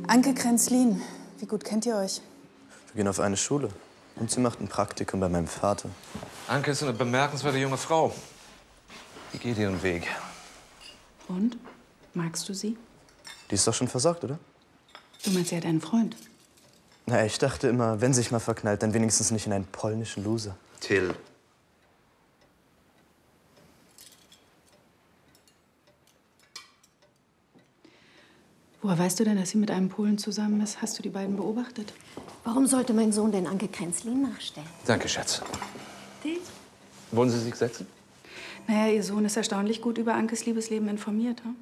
Anke Kränzlin, wie gut kennt ihr euch? Wir gehen auf eine Schule. Und sie macht ein Praktikum bei meinem Vater. Anke ist eine bemerkenswerte junge Frau. Die geht ihren Weg. Und? Magst du sie? Die ist doch schon versorgt, oder? Du meinst, sie hat einen Freund? Naja, ich dachte immer, wenn sich mal verknallt, dann wenigstens nicht in einen polnischen Loser. Till. Woher weißt du denn, dass sie mit einem Polen zusammen ist? Hast du die beiden beobachtet? Warum sollte mein Sohn denn Anke Kränzlin nachstellen? Danke, Schatz. Till? Wollen Sie sich setzen? Naja, ihr Sohn ist erstaunlich gut über Ankes Liebesleben informiert. Hm?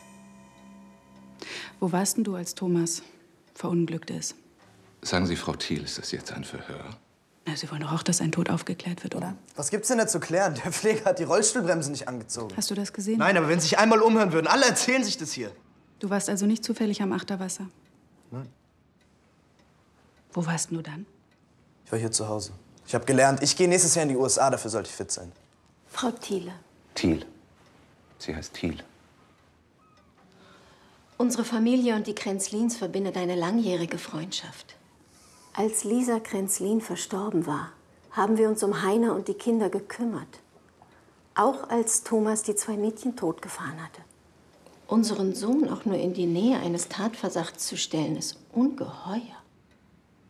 Wo warst denn du, als Thomas verunglückt ist? Sagen Sie, Frau Thiel, ist das jetzt ein Verhör? Na, Sie wollen doch auch, dass ein Tod aufgeklärt wird, oder? Was gibt's denn da zu klären? Der Pfleger hat die Rollstuhlbremse nicht angezogen. Hast du das gesehen? Nein, aber wenn Sie sich einmal umhören würden, alle erzählen sich das hier. Du warst also nicht zufällig am Achterwasser? Nein. Wo warst du dann? Ich war hier zu Hause. Ich habe gelernt, ich gehe nächstes Jahr in die USA, dafür sollte ich fit sein. Frau Thiele. Thiel. Sie heißt Thiel. Unsere Familie und die Kränzlins verbindet eine langjährige Freundschaft. Als Lisa Kränzlin verstorben war, haben wir uns um Heiner und die Kinder gekümmert. Auch als Thomas die 2 Mädchen totgefahren hatte. Unseren Sohn auch nur in die Nähe eines Tatverdachts zu stellen, ist ungeheuer.